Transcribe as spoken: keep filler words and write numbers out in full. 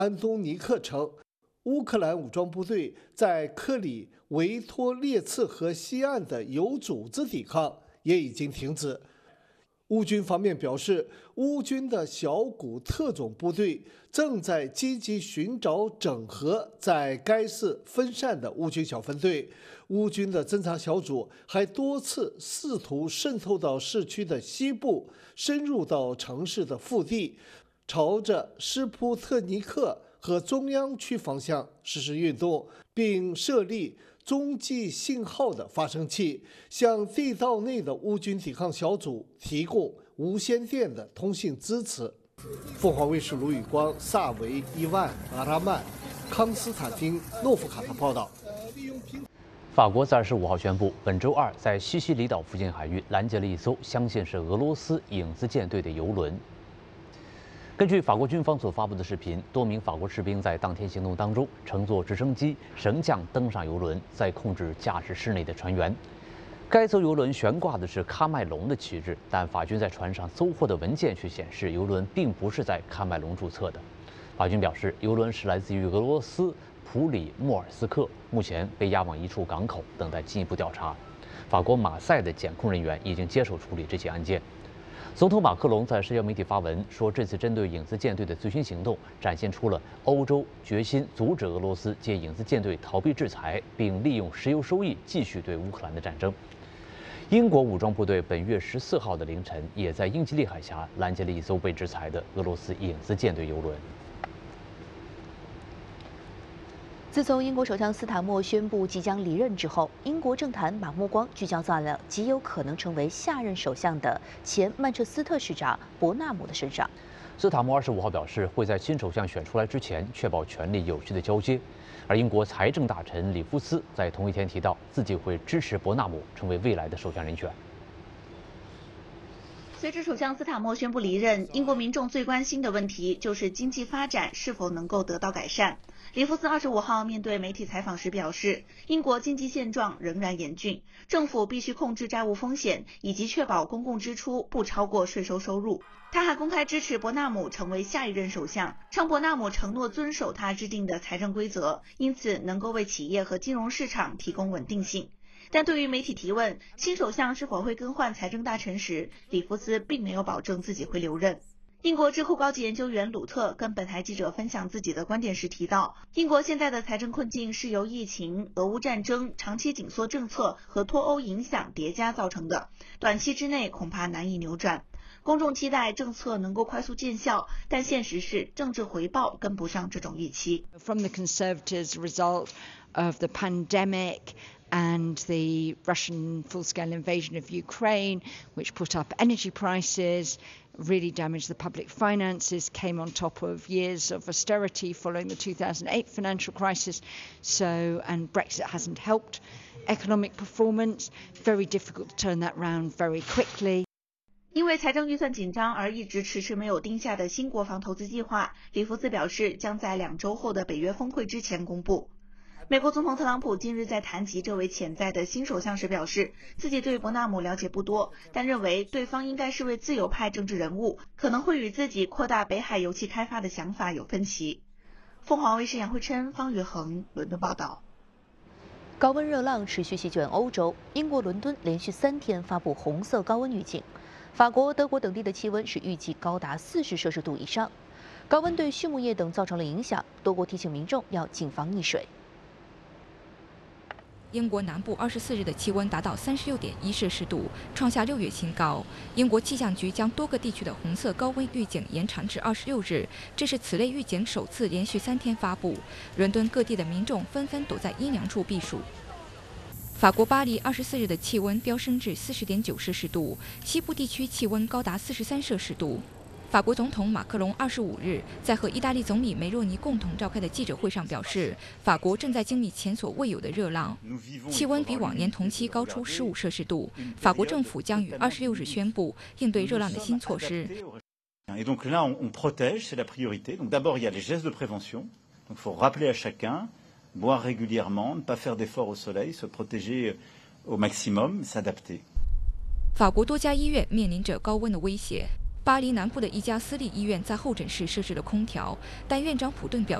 安东尼克称，乌克兰武装部队在克里维托列茨河西岸的有组织抵抗也已经停止。乌军方面表示，乌军的小股特种部队正在积极寻找整合在该市分散的乌军小分队。乌军的侦察小组还多次试图渗透到市区的西部，深入到城市的腹地，朝着施普特尼克和中央区方向实施运动，并设立中继信号的发生器，向地道内的乌军抵抗小组提供无线电的通信支持。凤凰卫视卢宇光、萨维、伊万、阿拉曼、康斯坦丁、诺夫卡特报道。 法国在二十五号宣布，本周二在西西里岛附近海域拦截了一艘相信是俄罗斯影子舰队的油轮。根据法国军方所发布的视频，多名法国士兵在当天行动当中乘坐直升机升降登上油轮，再控制驾驶室内的船员。该艘油轮悬挂的是喀麦隆的旗帜，但法军在船上搜获的文件却显示，油轮并不是在喀麦隆注册的。法军表示，油轮是来自于俄罗斯普里莫尔斯克，目前被押往一处港口，等待进一步调查。法国马赛的检控人员已经接手处理这起案件。总统马克龙在社交媒体发文说，这次针对影子舰队的最新行动展现出了欧洲决心阻止俄罗斯借影子舰队逃避制裁，并利用石油收益继续对乌克兰的战争。英国武装部队本月十四号的凌晨，也在英吉利海峡拦截了一艘被制裁的俄罗斯影子舰队油轮。 自从英国首相斯坦默宣布即将离任之后，英国政坛把目光聚焦在了极有可能成为下任首相的前曼彻斯特市长伯纳姆的身上。 斯坦默二十五号表示，会在新首相选出来之前，确保权力有序的交接。而英国财政大臣里夫斯在同一天提到，自己会支持伯纳姆成为未来的首相人选。 随着首相斯坦默宣布离任，英国民众最关心的问题就是经济发展是否能够得到改善。里夫斯二十五号面对媒体采访时表示，英国经济现状仍然严峻，政府必须控制债务风险，以及确保公共支出不超过税收收入。他还公开支持伯纳姆成为下一任首相，称伯纳姆承诺遵守他制定的财政规则，因此能够为企业和金融市场提供稳定性。但对于媒体提问新首相是否会更换财政大臣时，里夫斯并没有保证自己会留任。英国智库高级研究员鲁特跟本台记者分享自己的观点时提到，英国现在的财政困境是由疫情、俄乌战争、长期紧缩政策和脱欧影响叠加造成的，短期之内恐怕难以扭转。公众期待政策能够快速见效，但现实是政治回报跟不上这种预期。 From the Conservatives' result of the pandemic and the Russian full-scale invasion of Ukraine, which put up energy prices, really damaged the public finances, came on top of years of austerity following the two thousand eight financial crisis. So, and Brexit hasn't helped economic performance. Very difficult to turn that round very quickly. 因为财政预算紧张而一直迟迟没有定下的新国防投资计划，里夫斯表示将在两周后的北约峰会之前公布。美国总统特朗普近日在谈及这位潜在的新首相时表示，自己对伯纳姆了解不多，但认为对方应该是位自由派政治人物，可能会与自己扩大北海油气开发的想法有分歧。凤凰卫视杨慧琛、方宇恒伦敦报道。 高温热浪持续席卷欧洲，英国伦敦连续三天发布红色高温预警，法国、德国等地的气温是预计高达四十摄氏度以上。高温对畜牧业等造成了影响，多国提醒民众要谨防溺水。 英国南部二十四日的气温达到三十六点一摄氏度，创下六月新高。英国气象局将多个地区的红色高温预警延长至二十六日，这是此类预警首次连续三天发布。伦敦各地的民众纷纷躲在阴凉处避暑。法国巴黎二十四日的气温飙升至四十点九摄氏度，西部地区气温高达四十三摄氏度。法国总统马克龙二十五日在和意大利总理梅洛尼共同召开的记者会上表示，法国正在经历前所未有的热浪，气温比往年同期高出十五摄氏度。法国政府将于二十六日宣布应对热浪的新措施。 Et donc là, on, on protège, c'est la priorité. Donc d'abord, il y a les gestes de prévention. Donc il faut rappeler à chacun, boire régulièrement, ne pas faire d'efforts au soleil, se protéger au maximum, s'adapter. 法国多家医院面临着高温的威胁。 巴黎南部的一家私立医院在候诊室设置了空调，但院长普顿表